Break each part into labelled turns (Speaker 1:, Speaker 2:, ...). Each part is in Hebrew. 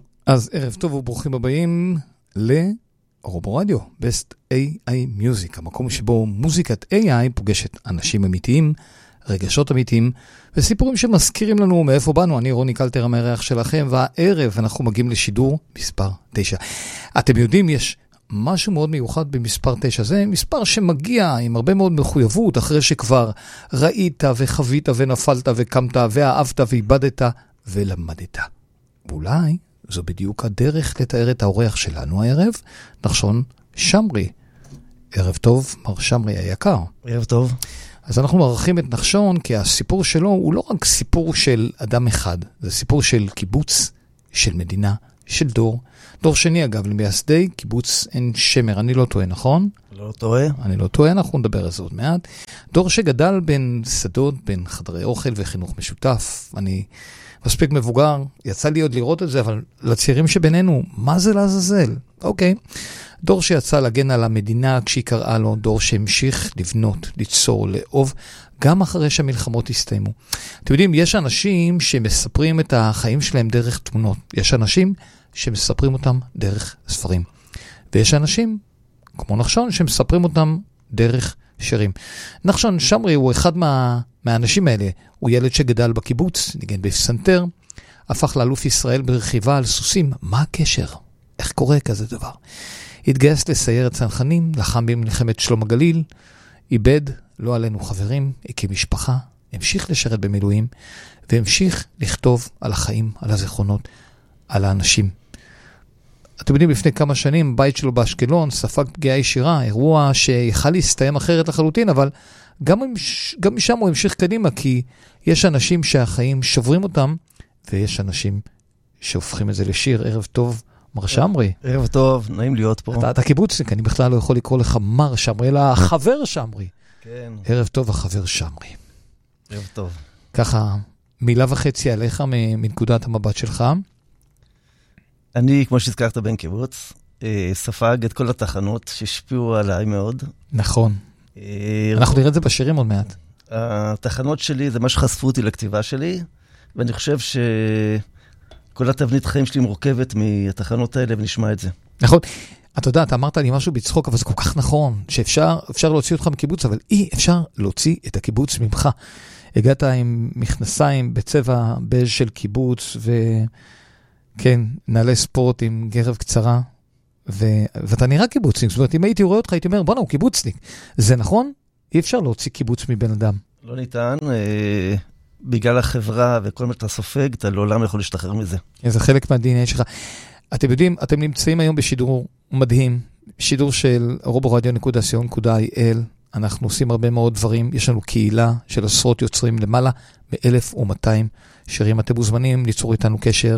Speaker 1: אז ערב טוב וברוכים הבאים לרובו רדיו, Best AI Music, המקום שבו מוזיקת AI פוגשת אנשים אמיתיים, רגשות אמיתיים, וסיפורים שמזכירים לנו מאיפה באנו. אני רוני קלטר, המארח שלכם, והערב אנחנו מגיעים לשידור מספר 9. אתם יודעים, יש משהו מאוד מיוחד במספר 9, זה מספר שמגיע עם הרבה מאוד מחויבות, אחרי שכבר ראית וחווית ונפלת וקמת ואהבת ואיבדת ולמדת. ואולי זו בדיוק הדרך לתאר את האורח שלנו הערב, נחשון שמרי. ערב טוב, מר שמרי היקר.
Speaker 2: ערב טוב.
Speaker 1: אז אנחנו מערכים את נחשון, כי הסיפור שלו הוא לא רק סיפור של אדם אחד, זה סיפור של קיבוץ, של מדינה, של דור. דור שני אגב, למייסדי קיבוץ עין שמר, אני לא טועה, נכון?
Speaker 2: לא טועה.
Speaker 1: אני לא טועה, אנחנו נדבר על זה עוד מעט. דור שגדל בין שדות, בין חדרי אוכל וחינוך משותף. אני מספיק מבוגר, יצא לי עוד לראות את זה, אבל לצעירים שבינינו, מה זה לעזאזל? אוקיי. דור שיצא להגן על המדינה כשהיא קראה לו, דור שהמשיך לבנות, ליצור, לאהוב, גם אחרי שהמלחמות הסתיימו. אתם יודעים, יש אנשים שמספרים את החיים שלהם דרך תמונות. יש אנשים שמספרים אותם דרך ספרים. ויש אנשים, כמו נחשון, שמספרים אותם דרך שירים. נחשון שמרי הוא אחד מהאנשים האלה. הוא ילד שגדל בקיבוץ, ניגן בפסנתר, הפך לאלוף ישראל ברכיבה על סוסים. מה הקשר? איך קורה כזה דבר? התגייס לסיירת צנחנים, לחם במלחמת שלום הגליל, איבד, לא עלינו חברים, הקים משפחה, המשיך לשרת במילואים, והמשיך לכתוב על החיים, על הזיכרונות, על האנשים. אתם יודעים, לפני כמה שנים, בית שלו באשקלון ספג פגיעה ישירה, אירוע שיכל להסתיים אחרת לחלוטין, אבל גם משם הוא המשיך קדימה, כי יש אנשים שהחיים שוברים אותם, ויש אנשים שהופכים את זה לשיר. ערב טוב, מר שמרי.
Speaker 2: ערב טוב, נעים להיות פה.
Speaker 1: אתה קיבוצניק, אני בכלל לא יכול לקרוא לך מר שמרי, אלא החבר שמרי.
Speaker 2: כן.
Speaker 1: ערב טוב, החבר שמרי.
Speaker 2: ערב טוב.
Speaker 1: ככה, מילה וחצי עליך מנקודת המבט שלך.
Speaker 2: אני, כמו שהזכרת בן קיבוץ, ספג את כל התחנות שהשפיעו עליי מאוד.
Speaker 1: נכון. אנחנו נראה את זה בשירים עוד מעט.
Speaker 2: התחנות שלי זה מה שחשפו אותי לכתיבה שלי, ואני חושב כל התבנית חיים שלי מורכבת מהתחנות האלה, ונשמע את זה.
Speaker 1: נכון. אתה יודע, אתה אמרת לי משהו בצחוק, אבל זה כל כך נכון, שאפשר להוציא אותך מקיבוץ, אבל אי אפשר להוציא את הקיבוץ ממך. הגעת עם מכנסיים בצבע בז' של קיבוץ, וכן, נעלי ספורט עם גרב קצרה, ואתה נראה קיבוצניק. זאת אומרת, אם הייתי רואה אותך, הייתי אומר, בוא הוא קיבוצניק. זה נכון? אי אפשר להוציא קיבוץ מבן אדם.
Speaker 2: לא ניתן. בגלל החברה וכל מה שאתה סופג, אתה לעולם יכול להשתחרר מזה.
Speaker 1: זה חלק מהדנ"א שלך. אתם יודעים, אתם נמצאים היום בשידור מדהים, שידור של roboradio.co.il. אנחנו עושים הרבה מאוד דברים. יש לנו קהילה של עשרות יוצרים, למעלה מ-1,200 שירים. אתם מוזמנים ליצור איתנו קשר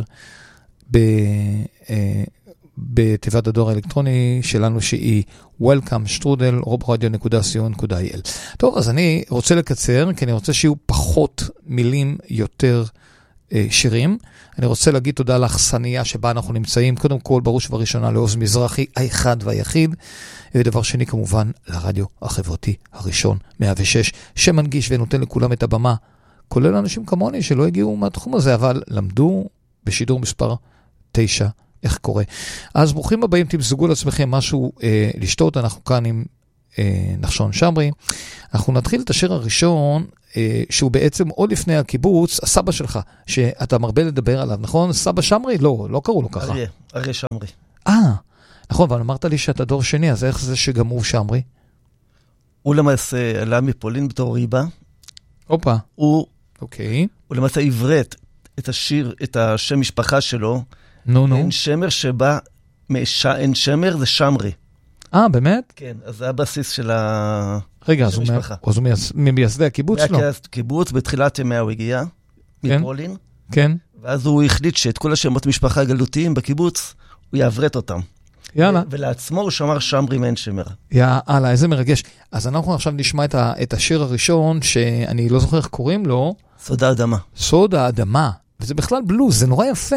Speaker 1: בתיבת הדואר האלקטרוני שלנו, שהיא welcome@roboradio.co.il. טוב, אז אני רוצה לקצר, כי אני רוצה שיהיו פחות מילים, יותר שירים. אני רוצה להגיד תודה לאכסניה שבה אנחנו נמצאים, קודם כל בראש ובראשונה לעוז מזרחי, האחד והיחיד, ודבר שני כמובן לרדיו החברתי הראשון 106, שמנגיש ונותן לכולם את הבמה, כולל אנשים כמוני שלא הגיעו מהתחום הזה, אבל למדו בשידור מספר 9 איך קורה. אז ברוכים הבאים, תמזגו לעצמכם משהו לשתות. אנחנו כאן עם נחשון שמרי. אנחנו נתחיל את השיר הראשון, שהוא בעצם עוד לפני הקיבוץ, הסבא שלך, שאתה מרבה לדבר עליו, נכון? סבא שמרי? לא קראו לו ככה.
Speaker 2: אריה שמרי.
Speaker 1: נכון, אבל אמרת לי שאתה דור שני, אז איך זה שגם הוא שמרי?
Speaker 2: הוא למעשה עלה מפולין בתור ריבה.
Speaker 1: אופה.
Speaker 2: אוקיי. הוא למעשה עברת את השיר, את השם משפחה שלו, עין שמר שבא עין שמר זה שמרי.
Speaker 1: באמת?
Speaker 2: כן, אז זה הבסיס של
Speaker 1: רגע, אז הוא ממייסדי הקיבוץ שלו?
Speaker 2: קיבוץ, בתחילת ימי הוא הגיע, מפולין.
Speaker 1: כן.
Speaker 2: ואז הוא החליט שאת כל השמות משפחה הגלותיים בקיבוץ, הוא יעברת אותם.
Speaker 1: יאללה.
Speaker 2: ולעצמו הוא שמר שמרי מעין שמר.
Speaker 1: יאללה, איזה מרגש. אז אנחנו עכשיו נשמע את השיר הראשון, שאני לא זוכר איך קוראים לו.
Speaker 2: סוד האדמה.
Speaker 1: סוד האדמה. וזה בכלל בלוז, זה נורא יפה.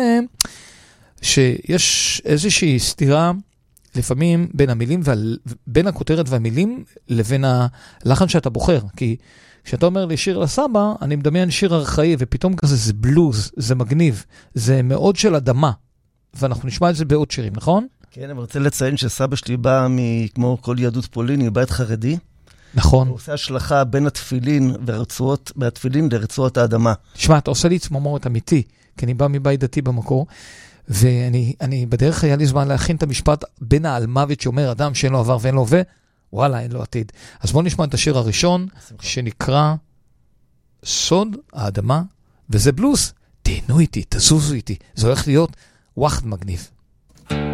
Speaker 1: שיש איזושהי סתירה לפעמים בין המילים, בין הכותרת והמילים, לבין הלחן שאתה בוחר. כי כשאתה אומר לי שיר לסבא, אני מדמיין שיר ארכאי, ופתאום כזה זה בלוז, זה מגניב, זה מאוד של אדמה. ואנחנו נשמע את זה בעוד שירים, נכון?
Speaker 2: כן, אני רוצה לציין שסבא שלי בא כמו כל יהדות פולין, מבית חרדי.
Speaker 1: נכון.
Speaker 2: הוא עושה השלכה בין התפילין מהתפילין לרצועות האדמה.
Speaker 1: תשמע, אתה עושה לי צמרמורת אמיתי, כי אני בא מבית דתי במקור, ואני בדרך היה לי זמן להכין את המשפט בין העל מוות שאומר אדם שאין לו עבר ואין לו הווה, וואלה, אין לו עתיד. אז בואו נשמע את השיר הראשון, שנקרא סוד האדמה, וזה בלוס. תהנו איתי, תזוזו איתי. זה הולך להיות וואחד מגניב.